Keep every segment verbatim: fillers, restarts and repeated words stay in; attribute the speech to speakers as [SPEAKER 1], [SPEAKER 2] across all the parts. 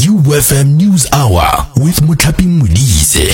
[SPEAKER 1] U F M News Hour with Muthapi Modise.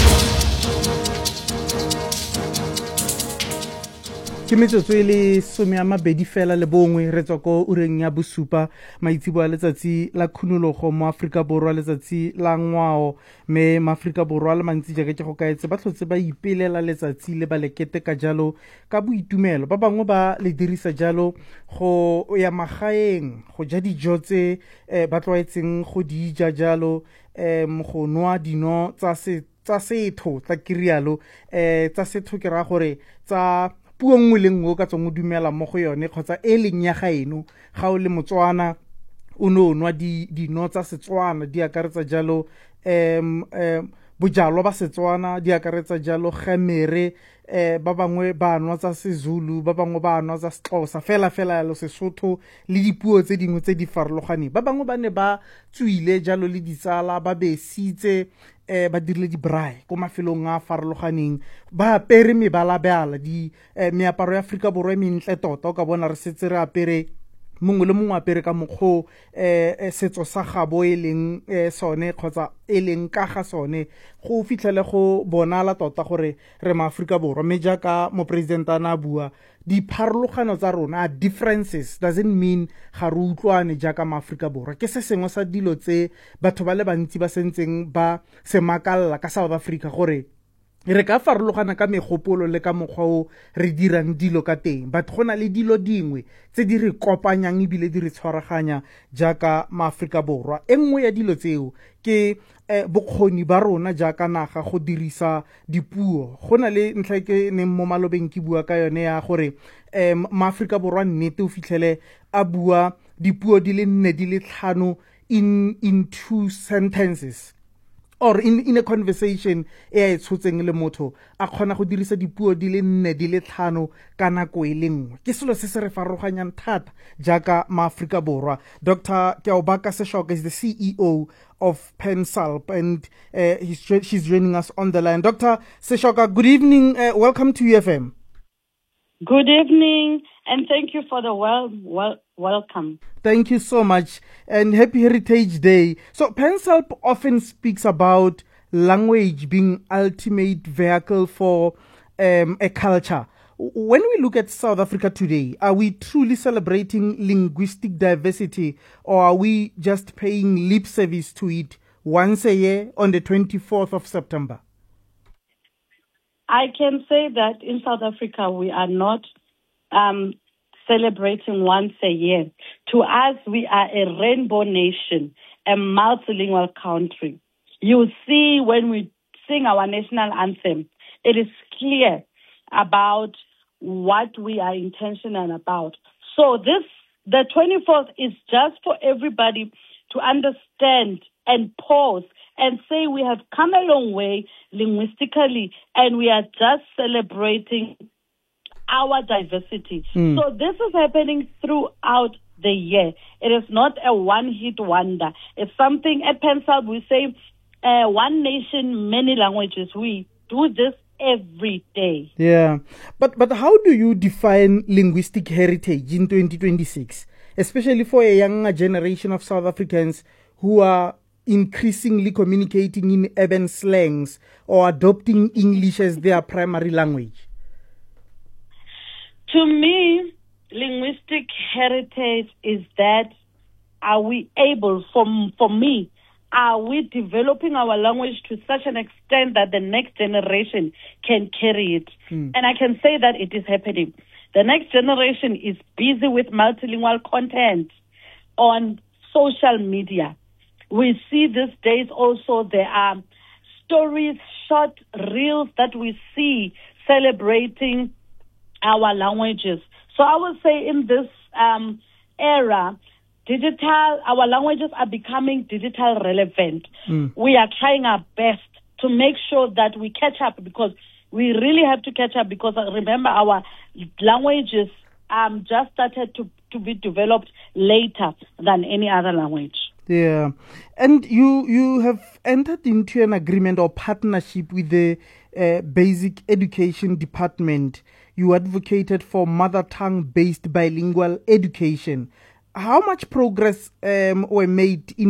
[SPEAKER 2] Ke metsotso e le some a mabedi fela le bongwe re tswa ko ureng ya bosupa maitsiboa letsatsi la khunologo mo Afrika Borwa letsatsi la ngwao me maAfrika Borwa le mantsi jaaka ke go kaetse ba tlhotse ba ipelela letsatsi le ba lekete ka jalo ka boitumelo ba bangwe ba le dirisa jalo go ya magaeng go ja dijo tse ba tlwaetseng go di ja jalo em go nwa dino tsa se tsa setho tsa kirialo eh tsa setho ke ra gore tsa puo nngwe le nngwe ka tsong o dumela mo go yone kgotsa e leng ya gaeno ga o le Motswana o no nwa di dino tsa Setswana di akaretsa jalo em bojalwa ba Setswana di akaretsa jalo gemere eh ba bangwe ba nwa tsa seZulu ba bangwe ba nwa tsa Xhosa fela fela lo Sesotho le dipuo tse dingwe tse di farologaneng ba bangwe ba ne ba tswile jalo le ditsala ba besitse eh ba dirile di braai ko mafelong a farologaneng ba apere mebala bala di meaparo ya Afrika Borwa mentle tota o ka bona re setse re apere mongwe le mongwe apere ka mokgo eh setso sa gabo e leng sone kgotsa e leng ka ga sone go fitlhele go bonala tota gore re maAfrika Borwa me jaaka mo presidentana bua di pharologano tsa rona differences doesn't mean ga re utlwane jaaka maAfrika Borwa ke se sengwe sa dilo tse batho ba le bantsi ba sentseng ba se makalla ka South Africa gore re ka farologana ka megopolo le ka mokgwa o re dirang dilo ka teng but gona le dilo dingwe tse di re kopanyang ebile di re tshwaraganya jaaka maAfrika Borwa engwe ya dilo tseo ke eh, bokgoni ba rona jaaka naga go dirisa dipuo gona le ntlha ke ne mo malobeng ke bua ka yone ya gore eh, maAfrika Borwa nnete o fitlhele a bua dipuo di le nne di le tlhano in in two sentences or in in a conversation e a tshotseng le motho a khona go dirisa dipuo di le nne di le tlhano ka nako e lengwe ke selo se se re faroganyang thata jaaka maAfrika Borwa. Doctor Keobaka Seshoka is the C E O of PenSALP and uh, he's, she's joining us on the line. Doctor Seshoka, good evening, uh, welcome to U F M.
[SPEAKER 3] Good evening, and thank you for the well, well welcome.
[SPEAKER 2] Thank you so much, and happy Heritage Day. So PenSALP often speaks about language being ultimate vehicle for um, a culture. When we look at South Africa today, are we truly celebrating linguistic diversity, or are we just paying lip service to it once a year on the twenty-fourth of September?
[SPEAKER 3] I can say that in South Africa, we are not um, celebrating once a year. To us, we are a rainbow nation, a multilingual country. You see, when we sing our national anthem, it is clear about what we are intentional about. So this, the twenty-fourth is just for everybody to understand and pause and say we have come a long way linguistically and we are just celebrating our diversity. Mm. So this is happening throughout the year. It is not a one-hit wonder. It's something at PenSALP we say uh, one nation, many languages. We do this every day.
[SPEAKER 2] Yeah. But but how do you define linguistic heritage in twenty twenty-six, especially for a younger generation of South Africans who are increasingly communicating in urban slangs or adopting English as their primary language?
[SPEAKER 3] To me, linguistic heritage is that are we able, for, for me, are we developing our language to such an extent that the next generation can carry it? Mm. And I can say that it is happening. The next generation is busy with multilingual content on social media. We see these days also there are stories, short reels that we see celebrating our languages. So I would say in this um, era, digital, our languages are becoming digital relevant. Mm. We are trying our best to make sure that we catch up because we really have to catch up because remember our languages um, just started to, to be developed later than any other language.
[SPEAKER 2] Yeah. And you you have entered into an agreement or partnership with the uh, Basic Education Department. You advocated for mother tongue-based bilingual education. How much progress um, were made in